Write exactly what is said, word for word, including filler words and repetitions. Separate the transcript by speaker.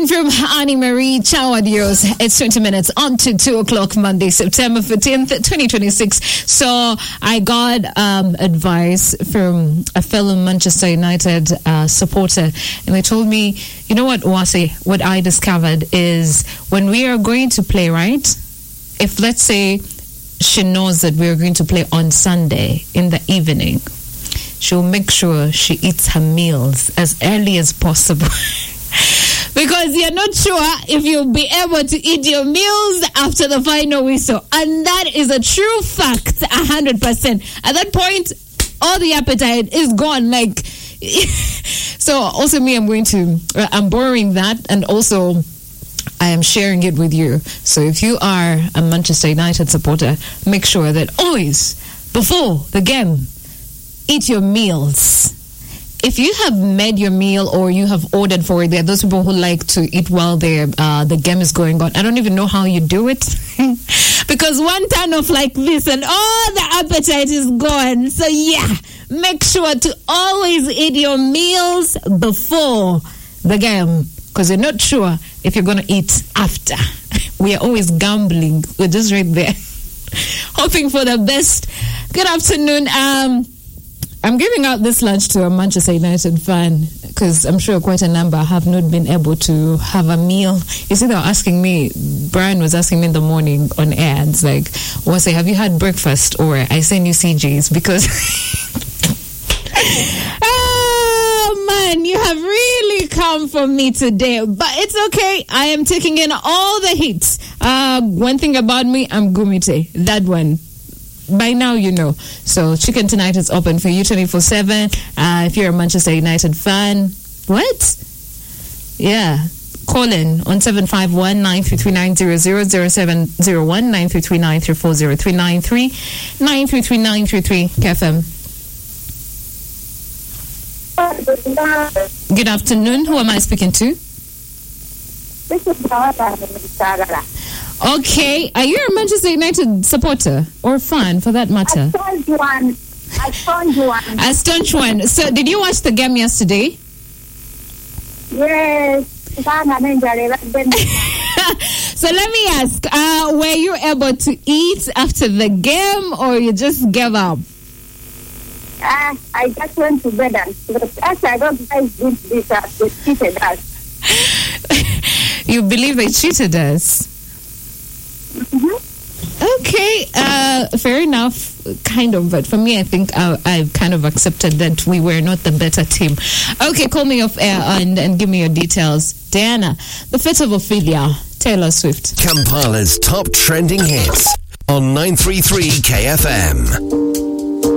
Speaker 1: Line from Annie Marie. Ciao, adios. It's twenty minutes on to two o'clock Monday, September fifteenth, twenty twenty-six. So I got um, advice from a fellow Manchester United uh, supporter, and they told me, you know what, Wase, what I discovered is when we are going to play, right? If let's say she knows that we're going to play on Sunday in the evening, she'll make sure she eats her meals as early as possible. Because you're not sure if you'll be able to eat your meals after the final whistle. And that is a true fact, one hundred percent. At that point, all the appetite is gone. Like, so also me, I'm going to, I'm borrowing that, and also I am sharing it with you. So if you are a Manchester United supporter, make sure that always, before the game, eat your meals. If you have made your meal or you have ordered for it, there are those people who like to eat while uh, the game is going on. I don't even know how you do it. Because one turn off like this and all the appetite is gone. So yeah, make sure to always eat your meals before the game. Because you're not sure if you're going to eat after. We are always gambling. We're just right there. Hoping for the best. Good afternoon. Um... I'm giving out this lunch to a Manchester United fan because I'm sure quite a number have not been able to have a meal. You see, they were asking me, Brian was asking me in the morning on air, and it's like, was have you had breakfast? Or I send you C Gs because, oh man, you have really come for me today. But it's okay. I am taking in all the hits. Uh, one thing about me, I'm Gumite. That one. By now, you know. So, Chicken Tonight is open for you twenty-four seven. Uh, if you're a Manchester United fan, what? Yeah. Call in on seven five one, nine three three, nine zero zero, zero seven zero one, nine three three, nine three four zero three nine three, nine three three, nine three three, K F M. Good afternoon. Who am I speaking to?
Speaker 2: This is Sarah.
Speaker 1: Okay, are you a Manchester United supporter or fan, for that matter?
Speaker 2: A staunch one. A staunch one.
Speaker 1: A staunch one. So, did you watch the game yesterday?
Speaker 2: Yes.
Speaker 1: So, let me ask, uh, were you able to eat after the game, or you just gave up?
Speaker 2: Uh, I just went to bed, and actually, I don't guys did this. Uh, they cheated us.
Speaker 1: You believe they cheated us?
Speaker 2: Mm-hmm.
Speaker 1: Okay, uh, fair enough, kind of. But for me, I think I, I've kind of accepted that we were not the better team. Okay, call me off air and, and give me your details. Diana, the fate of Ophelia, Taylor Swift.
Speaker 3: Kampala's top trending hits on nine three three K F M.